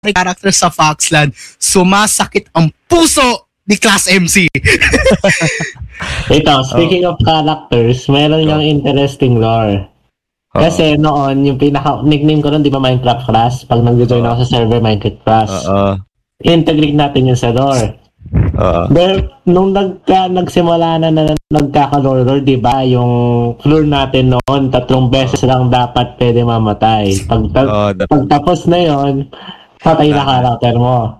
character sa Foxland, sumasakit ang puso ni Class MC. Ito, speaking of characters, meron yung interesting lore. Kasi noon, yung pinaka-nickname ko nun, di ba Minecraft Class? Pag nag-join ako sa server Minecraft Class, integrate natin yung sa lore. But, nung nagsimula na nagkaka-lore, di ba, yung floor natin noon, 3 beses lang dapat pwede mamatay. Pagtapos na yon, patay na character mo.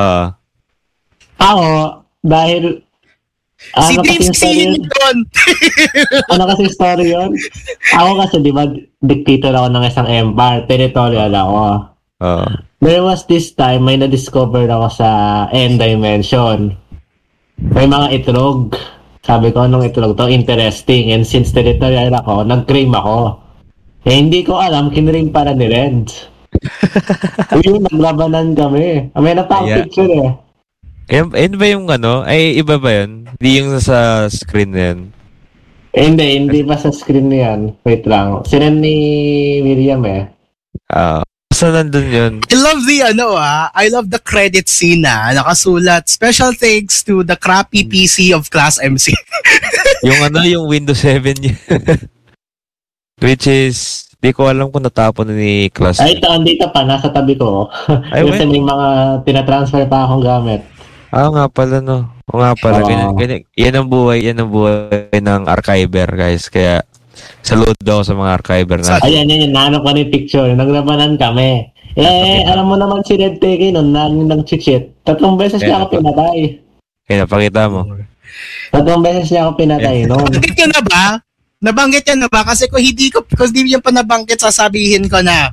Ako, dahil si Dreams sihin yun. Ano kasi story yun? Ako kasi, di ba, dictator ako ng isang empire, territorial ako. There was this time, may na-discover ako sa End Dimension. May mga itlog. Sabi ko, anong itlog to? Interesting. And since territorial ako, nag-claim ako. Hindi ko alam, kinraim para ni Red. Yung naglabanan kami. May napang-picture eh. Ayun ba yung ay iba ba yun? Hindi yung sa screen na yan? Hindi pa sa screen na yan. Wait lang. Sila ni Miriam eh. Saan nandun yun? I love the credit scene na nakasulat, special thanks to the crappy PC of Class MC. yung Windows 7 yun. Which is, di ko alam kung natapon ni Class. Ay, ito, andito pa. Nasa tabi ko. Kasi may mga tinatransfer pa akong gamit. Nga pala, no. Yan ang buhay ng archiver, guys. Kaya, saludo ako sa mga archiver na. Ayan, nahanap ko ni picture. Naglabanan kami. Alam mo naman si Red Teke nun, nag-cheat. 3 beses niya ako pinatay. Kaya napakita mo. 3 beses niya ako pinatay nun. Nabanggit niya na ba? Nabanggit niya na ba? Kasi kung hindi niya pa nabanggit, sasabihin ko na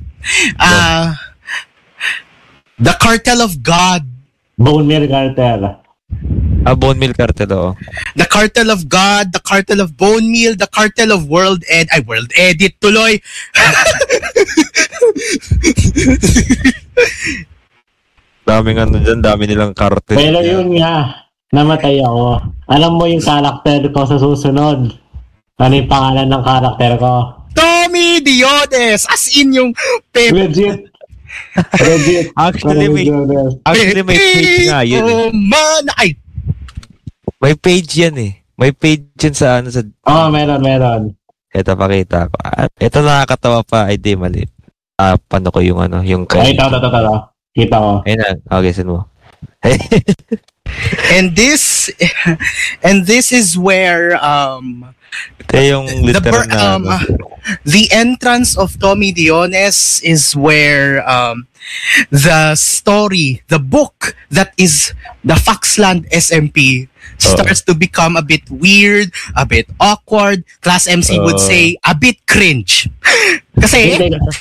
The Cartel of God. Bone Meal Cartel. Bone Meal Cartel, oo. The Cartel of God, the Cartel of Bone Meal, the Cartel of World Edit tuloy. Daming dyan, dami nilang cartel. Pero yun nga, namatay ako. Alam mo yung character ko sa susunod. Ano yung pangalan ng character ko? Tommy Diodes! As in yung Legit. Actually, may page nga yun. May page yan eh. May page yan sa meron. Ito, pakita ko. Ito nakakatawa pa. Ay, di, mali. Paano ko yung yung Ay, ito. Kita ko. Ayun na. Okay, sin mo. and this is where ito yung literal na the entrance of Tommy Diones is where the story, the book that is the Foxland SMP starts to become a bit weird, a bit awkward. Class MC would say a bit cringe. Kasi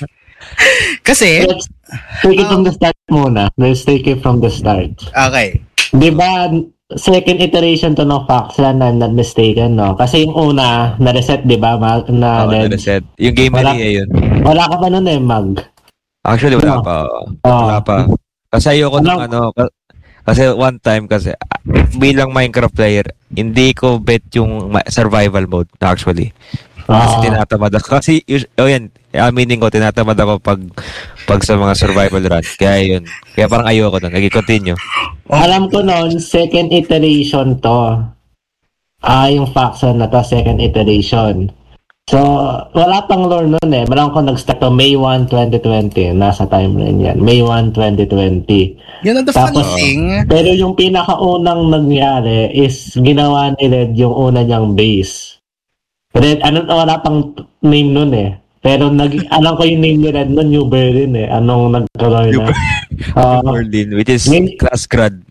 Let's take it from the start muna. Let's take it from the start. Okay. Diba, second iteration to ng Foxland na not mistaken, no? Kasi yung una, na-reset, diba? Na-reset. Yung game yun. Wala ka pa nun Mag. Actually, wala pa. Wala pa. Kasi ayoko kasi one time bilang Minecraft player, hindi ko bet yung survival mode actually. Kasi tinatamad ako. Kasi, aminin ko, tinatamad ako pag sa mga survival run. Kaya yun. Kaya parang ayoko na. Nag-continue. Alam ko noon, second iteration to. Yung Foxland na to, second iteration. So, wala pang lore noon eh. Malang ko nag-start to May 1, 2020. Nasa timeline yan. May 1, 2020. Yun ang the funny thing. Pero yung pinakaunang nangyari is ginawa ni Red yung una niyang base. Red, wala pang name nun eh. Pero alam ko yung name ni Red nun, New Berlin eh. Anong nagkaroon na. New Berlin, which is Class Grad.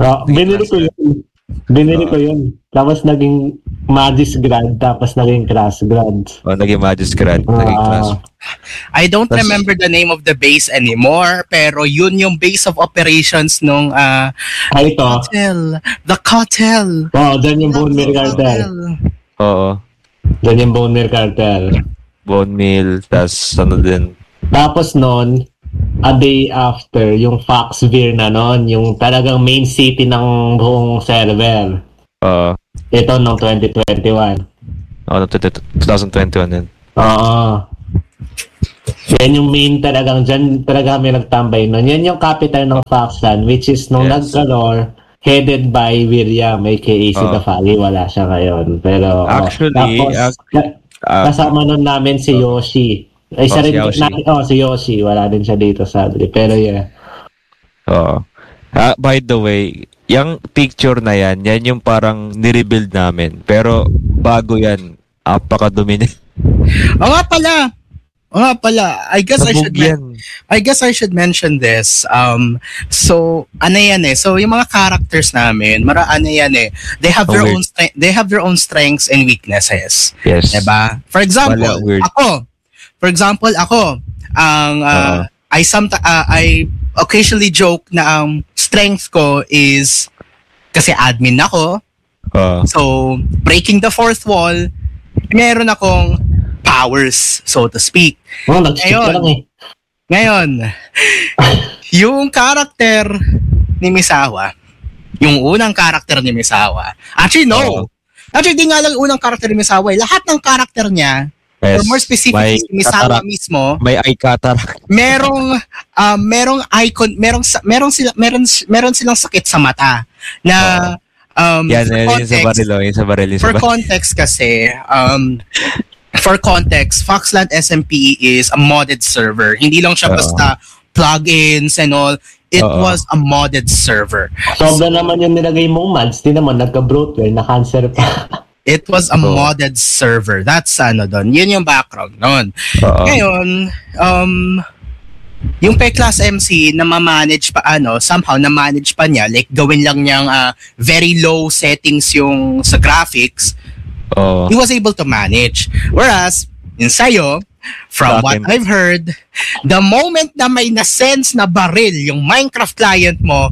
Binili ko yun. Tapos naging Magis Grad, tapos naging Class Grad. Naging Magis Grad, naging Class. I don't remember the name of the base anymore, pero yun yung base of operations nung The Cartel. Dyan yung Bone Meal Cartel. Dyan yung Bone Meal Cartel. Bone Meal, tas din. Tapos noon, a day after, yung Foxville na noon, yung talagang main city ng buong server. Ito noong 2021. 2021 din. Yan yung main talagang, dyan talaga kami nagtambay nun. Yan yung capital ng Foxland, which is nung nagkalor, headed by William, aka si Dafali. Wala siya ngayon. Pero, actually, kasama nun namin si Yoshi. Isa rin, si Yoshi. Wala din siya dito, sadly. Pero yeah. By the way, yung picture na yan yung parang nirebuild namin. Pero, bago yan, apakadumi na. Oo nga pala. I guess I should mention this. So ano yan eh. So yung mga characters namin, they have their own strengths and weaknesses. Yes. Diba? For example, ako I occasionally joke na ang strength ko is kasi admin ako. So breaking the fourth wall, meron akong powers, so to speak. Ngayon, yung karakter ni Misawa, yung unang karakter ni Misawa, actually di nga lang unang karakter ni Misawa, lahat ng karakter niya, or more specifically si Misawa mismo, may eye cataract. merong icon, meron silang sakit sa mata na for context kasi, Foxland SMP is a modded server. Hindi lang siya basta plugins and all. It was a modded server. Sobra naman yung nilagay mong mods. Di naman, nagka-broadware, na-cancer pa. It was a modded server. That's doon. Yun yung background noon. Ngayon, yung P-Class MC na ma-manage pa somehow na-manage pa niya, like gawin lang niyang very low settings yung sa graphics. He was able to manage. Whereas, yun sa'yo, from what I've heard, the moment na may na-sense na baril yung Minecraft client mo,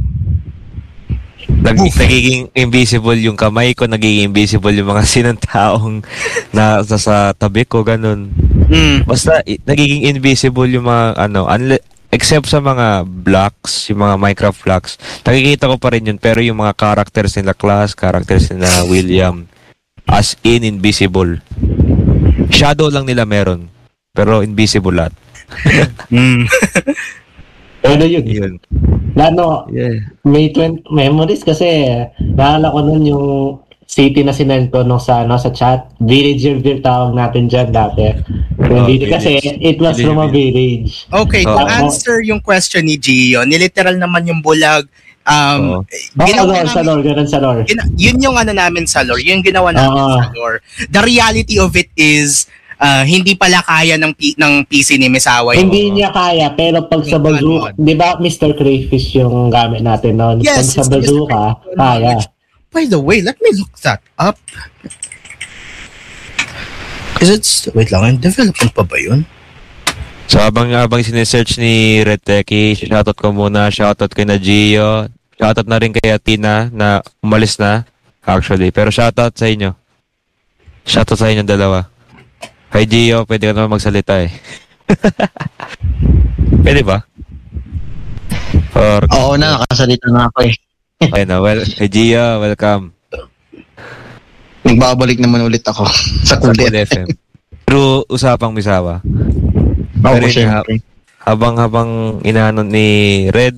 nagiging invisible yung kamay ko, nagiging invisible yung mga sinantaong nasa sa tabi ko, ganun. Basta, nagiging invisible yung mga, except sa mga blocks, yung mga Minecraft blocks, nakikita ko pa rin yun, pero yung mga characters nila Class, characters nila William, as in invisible. Shadow lang nila meron, pero invisible lahat. Pero yun. May 20 memories kasi naalala ko nun yung city na sinento nung sa chat. Villager tawag natin dyan dati. Kasi it was from a village. Okay, to answer yung question ni Gio, niliteral naman yung bulag. Sa lore. Yun yung namin sa lore. Yung ginawa namin sa lore. The reality of it is, hindi pala kaya ng PC ni Misawa. Hindi niya kaya, pero pag sa bazooka, di ba Mr. Crayfish yung gamit natin noon? Yes, pag sa bazooka, kaya. By the way, let me look that up. Wait lang, development pa ba yun? So habang sinesearch ni Red Techie, shoutout ko muna, shoutout kay na Gio, shoutout na rin kay Atina na umalis na, actually. Pero shoutout sa inyo. Shoutout sa inyo dalawa. Kay Gio, pwede ka naman magsalita eh. Pwede ba? Oo na, nakasalita na ako eh. Okay na, kay Gio, welcome. Nagbabalik naman ulit ako sa Cool FM. True usapang Misawa. Oo, syempre. Habang inaano ni Red,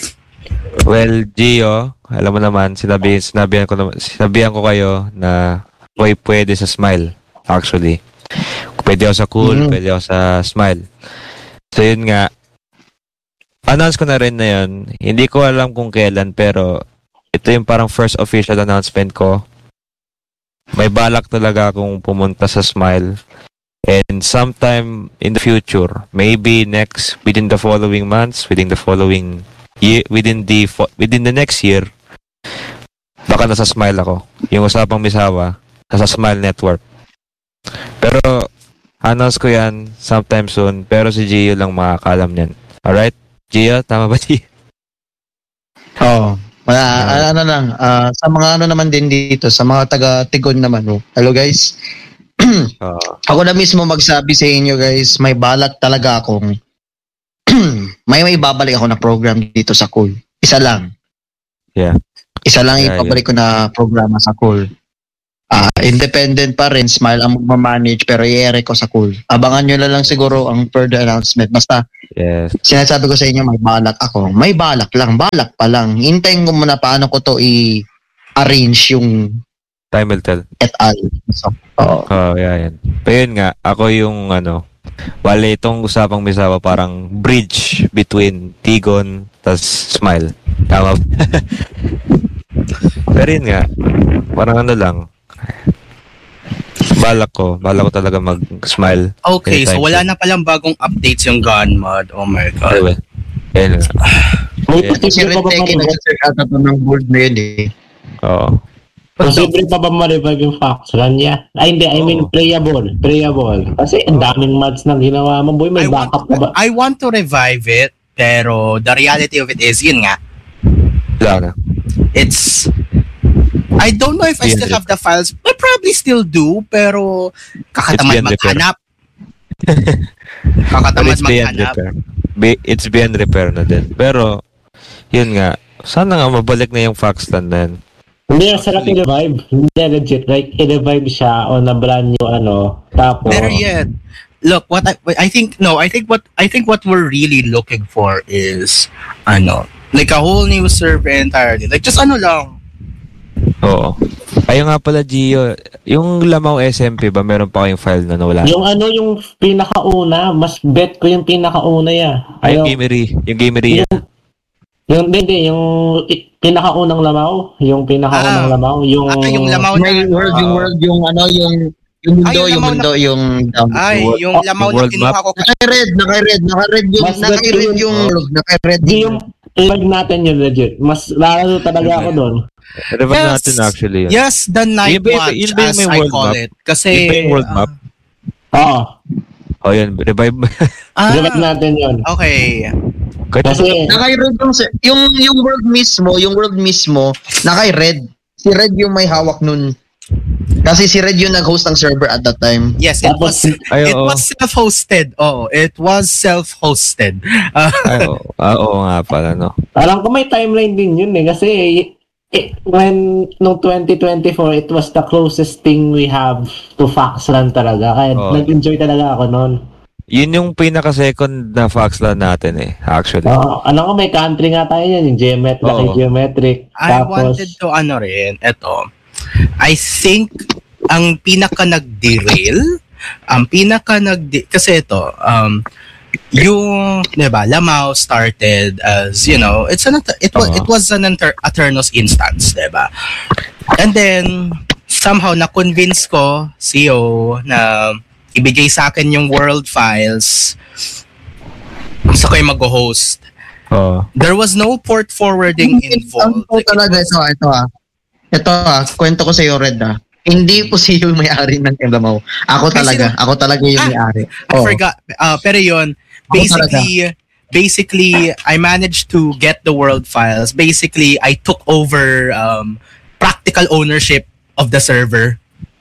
Gio, alam mo naman, sinabihan ko kayo na pwede sa Smile, actually. Pwede ako sa Cool, pwede ako sa Smile. So yun nga, announce ko na rin na yun. Hindi ko alam kung kailan, pero ito yung parang first official announcement ko. May balak talaga akong pumunta sa Smile. And sometime in the future, maybe within the following months, within the following year, within the next year, baka nasa Smile ako. Yung usapang Misawa, nasa Smile Network. Pero, announce ko yan sometime soon, pero si Gio lang makakalam niyan. Alright? Gio, tama ba Gio? Oo. Sa mga naman din dito, sa mga taga-Tigon naman. Hello guys. Ako na mismo magsabi sa inyo guys, may balak talaga akong may babalik ako na program dito sa Cool. Isa lang. Yeah. Isa lang ibabalik ko na programa sa Cool. Independent pa rin, Smile ang magmamanage pero i-ere ko sa cool. Abangan nyo na lang siguro ang further announcement. Basta, sinasabi ko sa inyo, may balak ako. May balak pa lang. Hintayin ko muna paano ko to i-arrange yung time will tell. Et al. So, yan. Pero yun nga, ako yung wala itong usapang Misawa parang bridge between Tigon tas Smile. Tama. Pero yun nga, parang lang, balak ko talaga mag-Smile. Okay, so wala na palang bagong updates yung gun mod. Oh my God. Anyway, yan. Si Red Teki nag-search ata pa ng board na yun Oo. Posible pa ba ma-revive yung Foxland niya? Ay, hindi. I mean, playable. Kasi ang daming mods na ginawa mo. Boy, may backup pa ba? I want to revive it, pero the reality of it is, yun nga. Wala na. I don't know if I still have the files. I probably still do, pero kakatamad maghanap. It's beyond repair na din. Pero, yun nga, sana nga mabalik na yung Foxland na yun. Hindi, sarap i-revive. Hindi, legit. Like, i-revive siya on a brand new tapos... Better yet. Look, I think what we're really looking for is, like a whole new server entirely. Like, just lang. Oo. Ayun nga pala, Gio, yung Lamau SMP ba, meron pa kayong file na nawala? Yung pinakauna, mas bet ko yung pinakauna yung Gamery. Yung pinakaunang Lamau, yung Lamau, yung Lamau yung mundo, yung Lamau na kinuha ko. Naka-red yung i-revive natin yun, legit. Mas lalo talaga ako doon. Revive natin actually. Yes, the Night Watch, as I call it. Kasi... yung world map? Oo. Yun. Revive. Revive natin yun. Okay. Kasi... Naka-red yung world mismo, naka-red. Si Red yung may hawak nun. Kasi si Red yung nag-host ng server at that time. Yes, it was self-hosted. It was self-hosted. Oo nga pala, no? Alam ko may timeline din yun kasi nung 2024, it was the closest thing we have to Foxland talaga. Kaya nag-enjoy talaga ako noon. Yun yung pinaka-second na Foxland natin actually. Alam ko may country nga tayo yan, yung Geometric. I wanted to I think ang pinaka nag-derail, kasi ito, yung, diba, Lamau started as, it was an Aternos instance, diba? And then, somehow, na-convince ko, CEO, na ibigay sa akin yung world files, sa kayo mag-host. There was no port forwarding involved. Ito kwento ko sa iyo, Red Hindi po siya yung may-ari ng Lamau. Ako talaga yung may-ari. I forgot. Pero yun, basically, I managed to get the world files. Basically, I took over practical ownership of the server.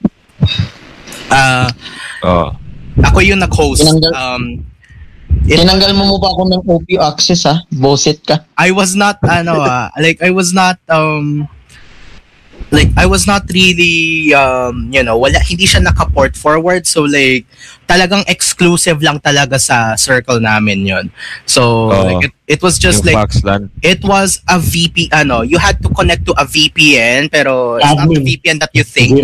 Ako yung nag-host. Tinanggal mo ba ako ng OP access, Boset ka? I was not really, hindi siya naka-port forward. So, like, talagang exclusive lang talaga sa circle namin yun. So, it was just like, Foxland. It was a you had to connect to a VPN, pero it's not the VPN that you think.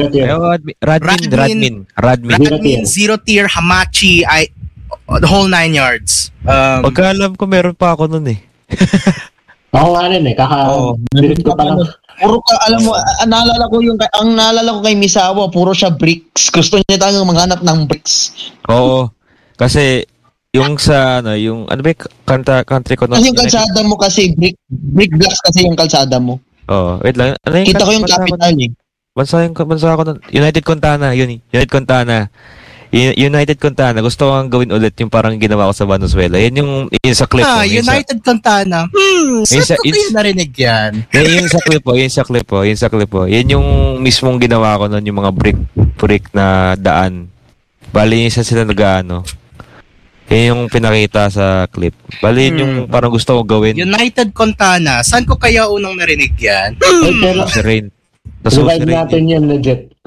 Radmin, zero tier, Hamachi, the whole 9 yards. Pagkaalam ko, meron pa ako nun Ako nga rin Birit ko pa lang. Puro ka, alam mo, naalala ko kay Misawa, puro siya bricks. Gusto niya talagang maghanap ng bricks. Oo. Kasi, yung sa, country ko. Kasi yung kalsada mo kasi, brick blocks kasi yung kalsada mo. Wait lang. Kita ko yung capital Bansa ako nun. United Contana. United Contana, gusto ko ang gawin ulit yung parang ginawa ko sa Venezuela. Yan yung sa clip po. United Contana. Saan ko kayo narinig yan? Yung sa clip po. Yan yung mismong ginawa ko nun, yung mga brick na daan. Bali, isa sila nag-ano. Yan yung pinakita sa clip. Bali, yun yung parang gusto ko gawin. United Contana. Saan ko kaya unang narinig yan? Revive natin yan, legit.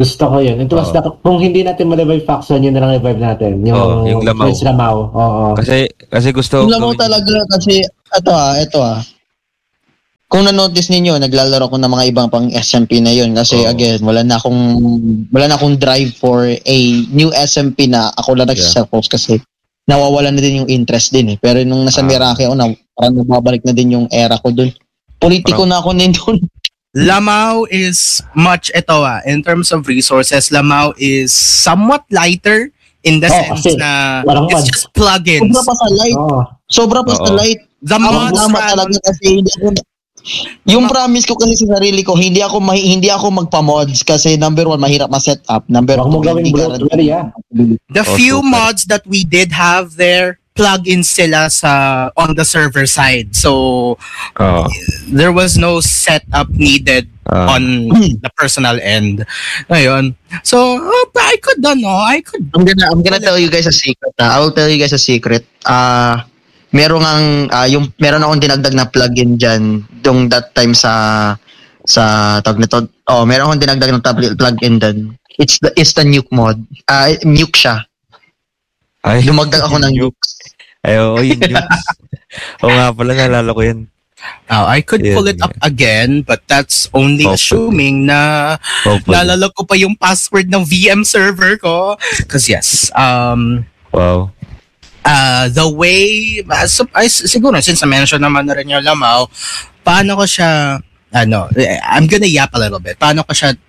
Gusto ko yun. It was kung hindi natin ma-revive Faxon, yun na lang revive natin. Yung Lamaw. Prince Lamaw. Oo. Kasi gusto Yung Lamaw talaga kasi, ito kung na-notice ninyo, naglalaro ko ng mga ibang pang SMP na yun kasi again, wala na akong drive for a new SMP na ako lang nagsiself-host kasi nawawalan na din yung interest din eh. Pero nung nasa Meraki ako, parang nababalik na din yung era ko dun. Politiko na ako nindun. Lamaw is much, in terms of resources, Lamaw is somewhat lighter in the sense na it's just plugins. Sobra pa sa light. The mods talaga kasi yung promise ko kasi sa sarili ko, hindi ako magpa-mods kasi number one, mahirap ma-set up. Number two, the few mods that we did have there, plug-ins sila on the server side. So, there was no setup needed on the personal end. Ayun. So, I could. I'm gonna tell you guys a secret. I will tell you guys a secret. Meron akong dinagdag na plugin diyan dung that time sa tawag nito. Meron akong dinagdag na plugin din. It's the nuke mod. Nuke siya. Ay, dumagdag ako ng nuke. Yung nukes. Nga pala, nalala ko yun. I could pull it up again, but that's only assuming na nalala ko pa yung password ng VM server ko. Because yes, wow. The way, siguro, since na-mention naman na rin yung Lamaw, paano ko siya, I'm gonna yap a little bit. Paano ko siya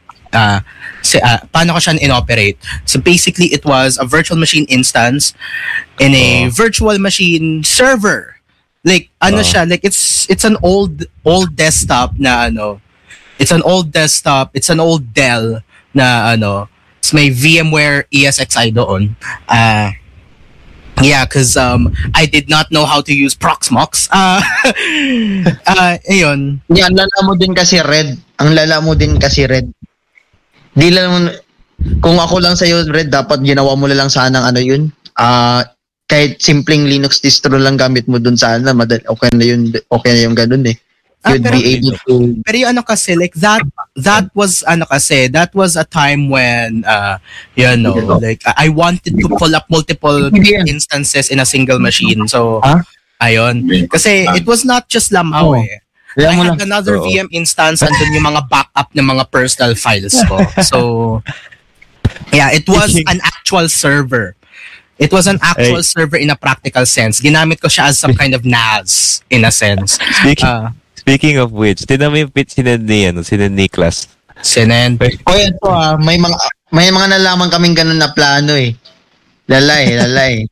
inoperate? So basically, it was a virtual machine instance in a virtual machine server. Like, siya, like, it's an old desktop na, it's an old desktop, it's an old Dell na, it's may VMware ESXi doon. Yeah, because I did not know how to use Proxmox. Ayun. Yeah, ang lala mo din kasi Red. Di lang, kung ako lang sa'yo, Red, dapat ginawa mo lang sanang yun. Kahit simpleng Linux distro lang gamit mo dun sana, okay na yung ganun eh. You'd be able to... Pero yung kasi, like, that was a time when, like, I wanted to pull up multiple instances in a single machine. So, ayun. Kasi it was not just Lamaw eh. I had another VM instance and then yung mga backup ng mga personal files ko. So, yeah, it was an actual server. It was an actual server in a practical sense. Ginamit ko siya as some kind of NAS in a sense. Speaking of which, tinan mo yung pitch sinend ni Niklas. Sinend. Ito may mga nalaman kaming ganun na plano eh. Lalay.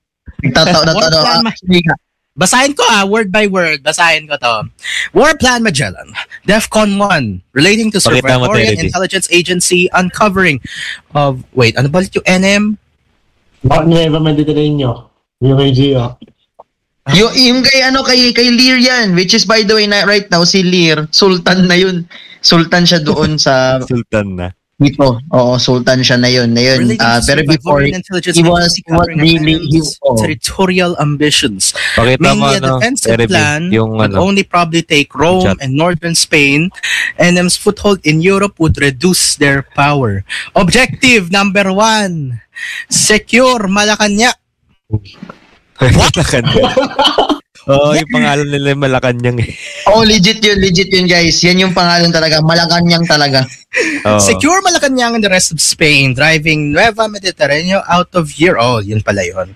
Basahin ko word by word. Basahin ko to. War Plan Magellan. DEFCON 1. Relating to Survivorian Intelligence Agency uncovering of... Wait, ano ba yung NM? Nueva Mediterráneo. Yung kay Gio. Yung kay Lear yan, which is by the way right now si Lear, Sultan na yun. Sultan siya doon sa Sultan na. Dito. Oo, Sultan siya na yun. Pero before he was really territorial ambitions. Pakita mainly a defensive plan would only probably take Rome and northern Spain. NM's foothold in Europe would reduce their power. Objective number 1. Secure Malacanang. Malacanang. Yung pangalan nila yung Malacanang eh. Legit yun guys. Yan yung pangalan talaga. Malacanang talaga. Secure Malacanang and the rest of Spain, driving Nueva Mediterráneo out of here. Yun pala yun.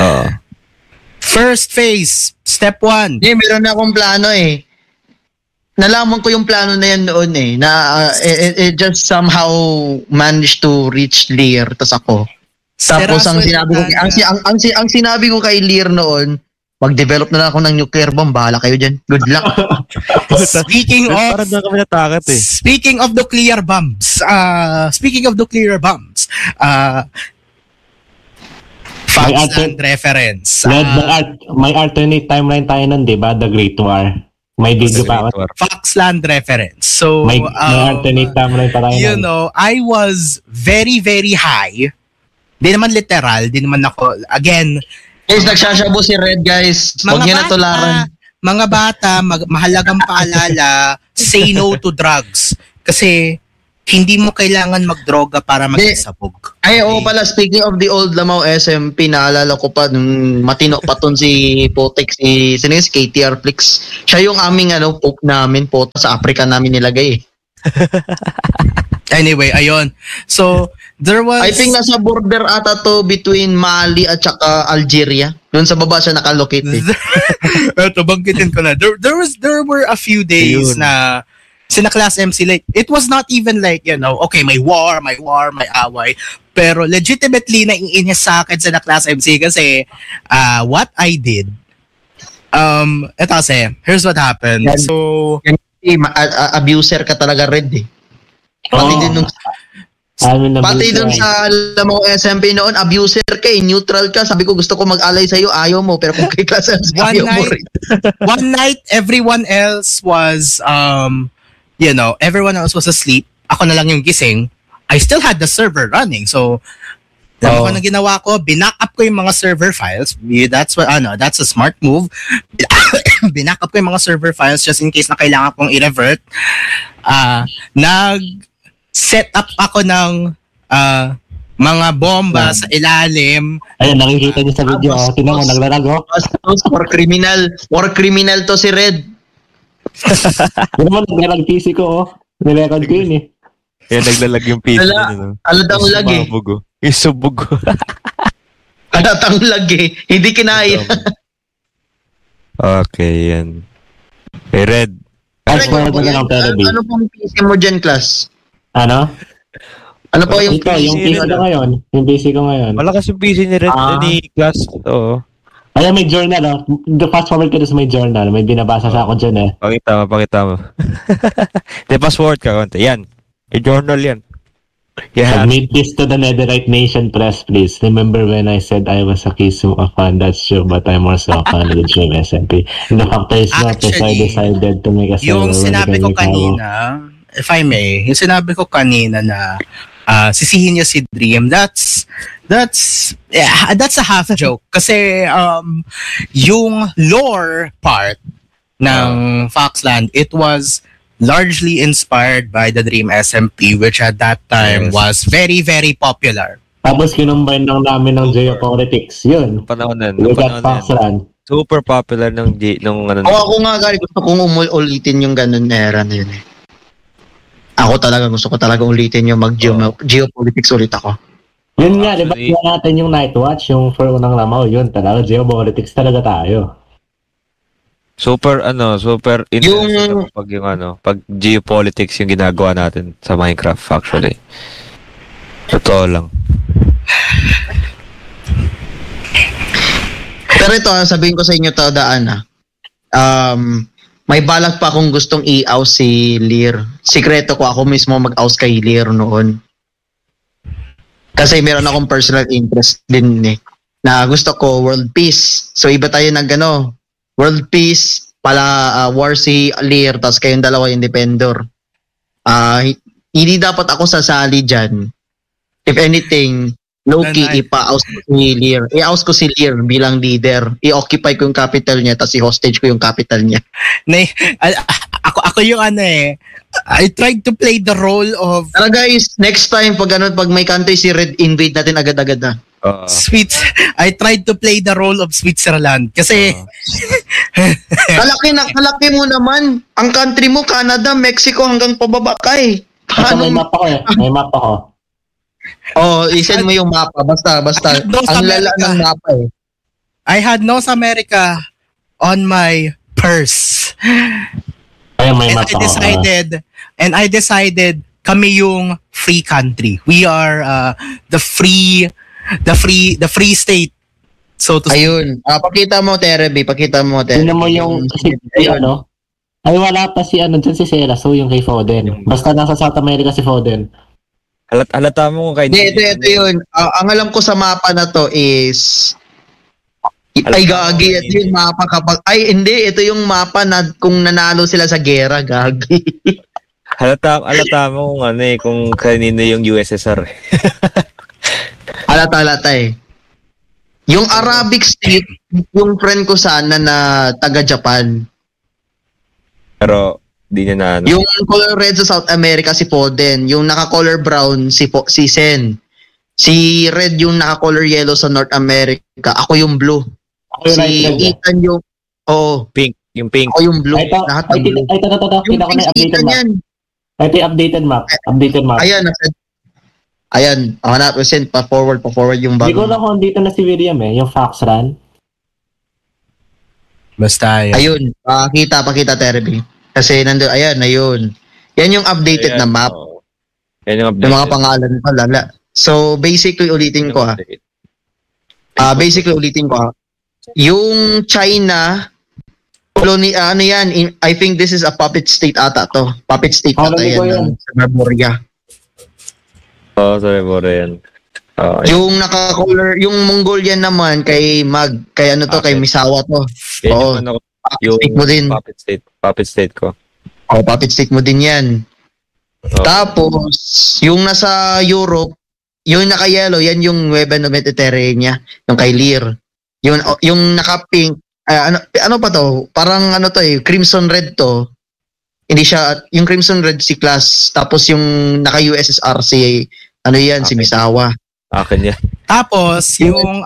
First phase, step 1. Meron na akong plano eh. Nalaman ko yung plano na yan noon eh. Na it just somehow managed to reach Lear. Tas ako. Tapos ang sinabi ko kay Lear noon, mag-develop na lang ako ng nuclear bomb. Bahala kayo dyan. Good luck. Speaking of nuclear bombs. Foxland reference. May alternate timeline tayo nun, di ba? The Great War. May video pa ako. Foxland reference. So, may alternate timeline pa tayo nun. I was very, very high. Di naman literal. Di naman ako, again, guys, nagsasabo si Red, guys. Huwag niyo na tularan. Mga bata, mahalagang paalala, say no to drugs. Kasi hindi mo kailangan magdroga para magsabog. Ay, oo pala, speaking of the old Lamau SMP, naalala ko pa, nung matino pa ton si Potek, si KTR Flix. Siya yung aming poke namin, po sa Africa namin nilagay eh. Anyway, ayun. So, there was... I think nasa border ata to between Mali at saka Algeria. Doon sa baba siya nakalocate eh. Ito, banggitin ko na. There were a few days na sina Class MC, like, it was not even like, okay, may war, may away. Pero legitimately, naiinis sa akin sa Class MC kasi what I did, ito kasi, here's what happened. So, abuser ka talaga, Red eh. Pati dun sa Lamau SMP noon, abuser ka eh, neutral ka. Sabi ko gusto ko mag-alay sa'yo, ayaw mo. Pero kung kay Class MC, ayaw mo rin. One night, everyone else was, everyone else was asleep. Ako na lang yung gising. I still had the server running. So, ako na ginawa ko, binack-up ko yung mga server files. That's a smart move. Binack-up ko yung mga server files just in case na kailangan kong i-revert. Nag-set up ako ng mga bomba sa ilalim. Ayun, nakikita niyo sa video. Tingnan mo, naglalago. War criminal to si Red. Yun naman, naglalag PC ko, nirecord ko yun eh. Yan, naglalag yung PC. Alatang lag eh. Isubog. Alatang lag eh. Hindi kinaya. Okay, yan. Hey, Red. Ano pong PC mo dyan, Class? Ano? Ano po yung PC? Yung PC ko ngayon. Yung PC ko ngayon. Malakas yung PC ni Red, ni Class. Oo. Ayan, may journal, The fast forward ko sa may journal. May binabasa sa ako dyan eh. Pakita mo. Fast forward ka konti. Yan. May journal yan. Yeah. Admit this to the Netherite Nation press, please. Remember when I said I was a Kisum fan? That's true, but I'm also a fan of the Dream SMP. The fact is not as I decided to make a server. Yung sinabi ko kanina, if I may, yung sinabi ko kanina na sisihin niya si Dream, that's a half joke kasi yung lore part ng Foxland, it was largely inspired by the Dream SMP, which at that time was very, very popular. Tapos kinumbine lang namin ng geopolitics, yun. Panahon na. Foxland. Super popular ng ako nga, Gary, gusto kong ulitin yung ganun era na yun eh. Gusto ko talaga ulitin yung mag-geopolitics ulit ako. Yun nga, di ba natin yung Nightwatch, yung for unang Lamau, yun talaga, geopolitics talaga tayo. Super interesting pag geopolitics yung ginagawa natin sa Minecraft actually. Totoo lang. Pero ito, sabihin ko sa inyo to, may balak pa akong gustong i-oust si Lear. Sikreto ko, ako mismo mag-oust kay Lear noon. Kasi meron akong personal interest din eh. Na gusto ko world peace. So iba tayo world peace, war si Lear, tapos kayong dalawa independor. Hindi dapat ako sasali dyan. If anything, low-key, ipa-oust ko si Lear. I-oust ko si Lear bilang leader. I-occupy ko yung capital niya, tapos i-hostage ko yung capital niya. Ako yung I tried to play the role of... Guys, next time, pag may country si Red, invade natin agad-agad na. I tried to play the role of Switzerland kasi kalaki mo naman. Ang country mo, Canada, Mexico, hanggang pababa ka eh. May map ako. I-send mo yung mapa. Basta. Ang lala ng mapa eh. I had North America on my purse. And I decided kami yung free country. We are the free state. So to ayun. Pakita mo, Tereby. Tignan mo yung Ay, wala pa si dyan si Sela. So yung kay Foden. Basta nasa South America si Foden. Halata mo kung kay... Ito yun. Ang alam ko sa mapa na to is... Ay, gagi. Ito yung mapa kapag... Ay, hindi. Ito yung mapa na kung nanalo sila sa gera, gagi. Halata mo kung kanino yung USSR. Halata eh. Yung Arabic state, yung friend ko sana na taga-Japan. Pero Di niya na ano. Yung color red sa South America si Foden, yung naka-color brown si Sen. Si red yung naka-color yellow sa North America. Ako yung blue. Si Ethan yung pink. Yung pink. Ako yung blue. Lahat ng blue. Ito. Kita ko na yung updated map. Ito yung updated map. Ayan. Ako na, send pa forward yung bago. Hindi ko na kung dito na si William yung Fox Run. Basta yun. Ayun. Pakita Terby. Kasi nandun, ayun. Yan yung updated na map. Yan yung updated. Yung mga pangalan pa lala. So, basically, ulitin ko ha. Yung China, ano yan, I think this is a puppet state ata to. Puppet state ata yan. Sa Barbaria. Sa Barbaria yan. Yung naka-color, yung Mongolian naman kay kay Misawa to. Yung puppet state ko. Puppet state mo din yan. Tapos, yung nasa Europe, yung naka-yellow, yan yung Nueva Mediterranean, yung kay Lear. Yung naka-pink, ano pa to? Parang crimson red to. Hindi siya, yung crimson red si Class, tapos yung naka-USSR si Misawa. Akin yan. Tapos, yung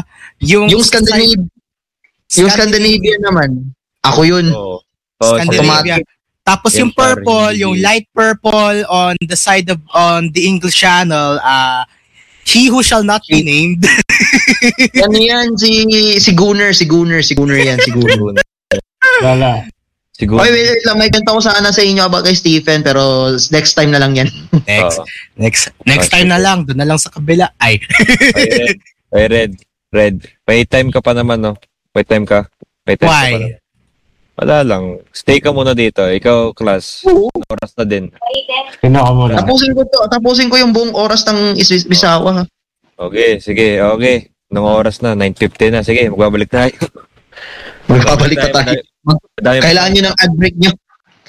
Scandinavia naman, ako yun. Scandinavia. Tapos yung purple, yung light purple on the side on the English channel, he who shall not be named. Yan si Gunner yan, si Gunner. Wala. Siguro. Wait lang, may kanta ko sana sa inyo about kay Stephen, pero next time na lang yan. Next time na lang, doon na lang sa kabila. Ay, Red. May time ka pa naman, no? May time ka. Why? Wala lang. Stay ka muna dito. Ikaw, Class. Oras na din. Pinaka mo lang. Tapusin ko yung buong oras ng Bisawa. Okay, sige. Okay. Nung oras na, 9:50 na. Sige, magbabalik tayo. Magbabalik na tayo. Kailangan nyo ng ad break nyo.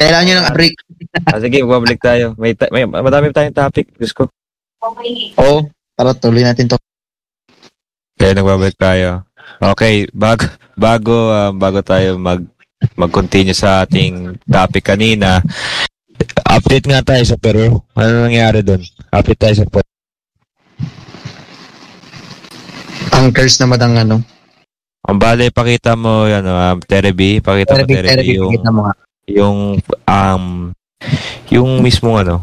Sige, magbabalik tayo. Madami tayong topic. Diyos ko. Tara, tuloy natin to. Kaya nagbabalik tayo. Okay, bago tayo mag-continue sa ating topic kanina, update nga tayo sa Peru. Ano nangyari doon? Update tayo sa Peru. Anchors na madang ano. Ang bale, pakita mo yan, Tereby. Pakita mo, Tereby, yung mismong ano,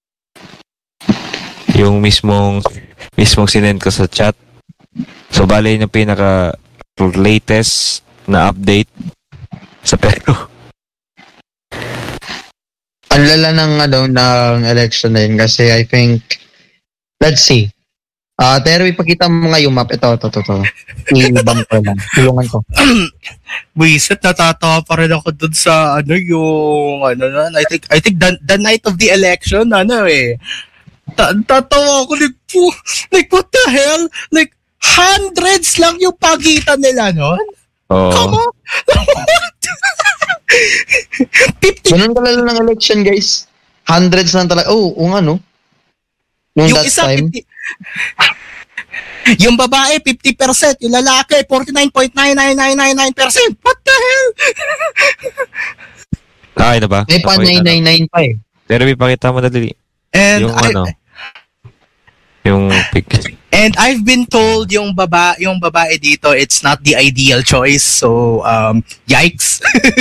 yung mismong sinend ko sa chat. So, bale, yung pinaka latest na update sa Peru. Ang lala ng election na yun kasi I think, let's see. Terry, ipakita mo nga yung map. Ito. I-bump ko lang. Tulungan ko. Buisit, natatawa pa rin ako dun sa I think the night of the election, tatawa ako like what the hell? Like, hundreds lang yung pagitan nila nun? Oh. Come on! 50. Ganun talaga ng election, guys. Hundreds lang talaga. No? Nung yung that isa, time. 50, yung babae, 50%. Yung lalaki, 49.99999%. What the hell? Ay na ba? May pa 999 pa eh. Pero ipakita mo na dali. And yung pic. And I've been told yung babae dito, it's not the ideal choice. So, yikes.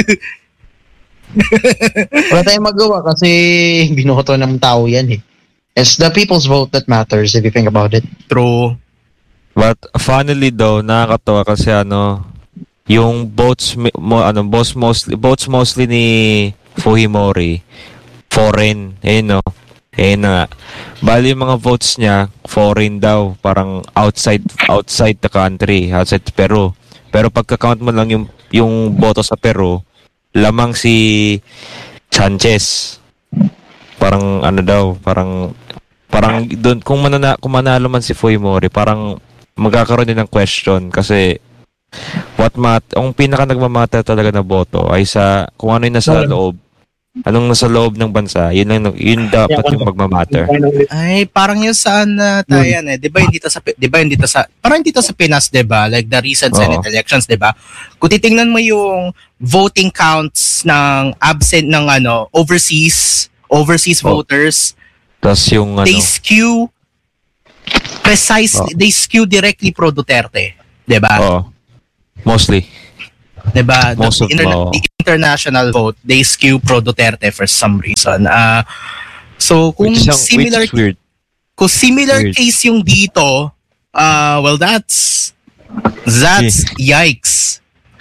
Wala tayong magawa kasi binoto ng tao yan eh. It's the people's vote that matters if you think about it. True. But finally though, nakakatawa kasi yung votes mostly ni Fujimori foreign, na. Bali yung mga votes niya foreign daw, parang outside the country, outside Peru. Pero pagka-count mo lang yung boto sa Peru, lamang si Sanchez. Parang parang doon kung manalo man si Fujimori, parang magkakaroon din ng question kasi ang pinaka nagmamatter talaga na boto ay sa kung ano yung nasa loob Anong nasa loob ng bansa, yun dapat yung magmamatter. Ay, parang yung saan tayo yan eh. 'Di ba hindi to sa parang dito sa Pinas, 'di ba? Like the recent Senate elections, 'di ba? Kung titingnan mo yung voting counts ng absent ng overseas voters, tas yung they skew precisely, they skew directly pro Duterte, 'di ba? Mostly. Diba? The international vote, they skew pro Duterte for some reason. So kung similar case yung dito, well that's yikes.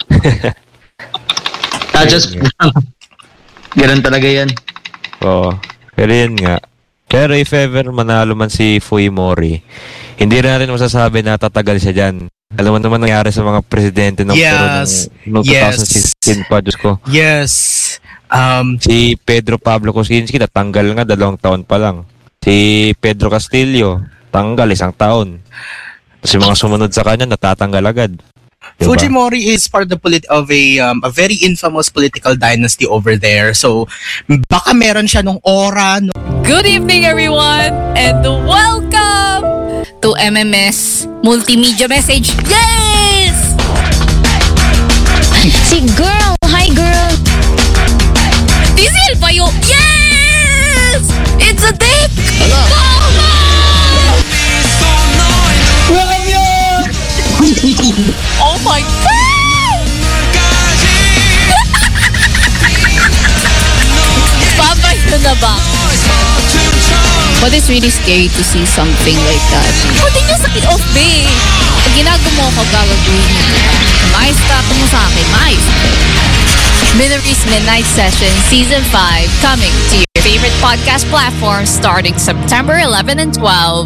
Just ganun talaga yan. Pero yun nga. Pero if ever manalo man si Fujimori, hindi rin natin masasabi na tatagal siya dyan. Alam mo naman nangyari sa mga presidente ng Peru noong 2016 pa, Diyos ko. Yes. Si Pedro Pablo Kuczynski, natanggal nga 2 taon pa lang. Si Pedro Castillo, tanggal 1 taon. Tapos yung mga sumunod sa kanya, natatanggal agad. Diba? Fujimori is part of a very infamous political dynasty over there. So, baka meron siya nung aura. Good evening, everyone, and welcome to MMS Multimedia Message. Yes! Si girl! Hi, girl! Diesel Payo! Yes! It's a dick! Oh my God! Babay na ba? But it's really scary to see something like that. Pwede niya sakit off, babe. Pag ginagawa ko, gagawin niya. Maayos ka mo sa akin. Maayos. Millary's Midnight Session Season 5 coming to your favorite podcast platform starting September 11 and 12.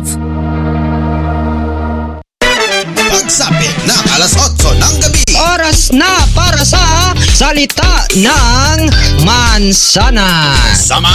Pagsapit ng alas 8 ng gabi. Oras na para sa Salita ng Mansanas. Samahan